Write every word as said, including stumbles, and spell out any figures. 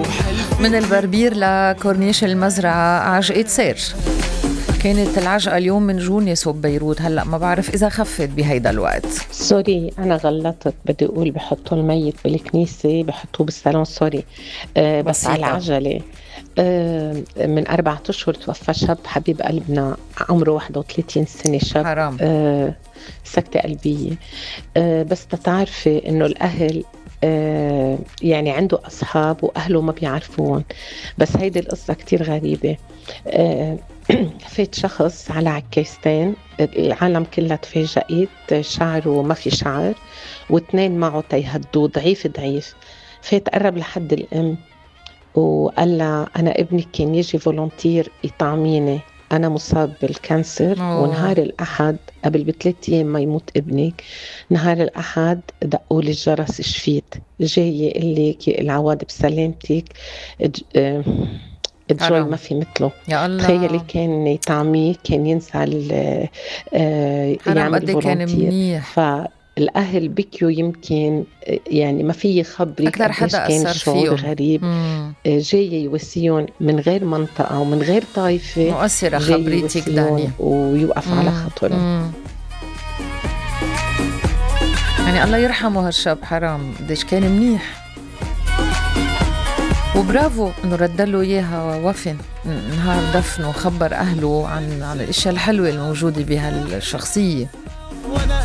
من البربير لكورنيش المزرعة عجقة سير. كانت العجقة اليوم من جونيس وبيروت، هلأ ما بعرف إذا خفت بهيدا الوقت. سوري أنا غلطت، بدي أقول بحطوا الميت بالكنيسة بحطوه بالصالون. سوري. آه بس بسيطة. على العجلة. آه من أربعة أشهر توفى شاب حبيب قلبنا عمره واحد وثلاثين سنة، شاب حرام. آه سكتة قلبية. آه بس تتعرفي إنه الأهل آه يعني عنده أصحاب وأهله ما بيعرفون، بس هيدي القصة كتير غريبة. آه فات شخص على عكاستين، العالم كلها تفاجأت، شعره ما في شعر، واثنين معه تيهدوه ضعيف ضعيف. فات قرب لحد الأم وقال لها أنا ابنك كان يجي فولونتير يطعميني، أنا مصاب بالكانسر. أوه. ونهار الأحد قبل بثلاث أيام ما يموت ابنك، نهار الأحد دقوا لي الجرس، شفيت جاي يقول لك العواد بسلامتك، اج- آه، الجوي حرام. ما في مثله. يا الله. تخيلي كان يطعميه، كان ينسى ال- آه، حرام يعمل قد إيه كان فولونتير. منيح. فالأهل بكيوا، يمكن آه، يعني ما في خبرك أكتر قديش حدا كان أثر الشعور فيهم. غريب. مم. آه، جاي يواسيهم من غير منطقة ومن غير طائفة، مؤثرة جاي خبريتك يواسيهم داني. ويوقف على مم. خطرهم. مم. يعني الله يرحمه هالشاب، حرام قديش كان منيح، وبرافو انه ردله اياها وفن نهار دفنه، وخبر اهله عن عن الاشياء الحلوه الموجوده بهالشخصيه.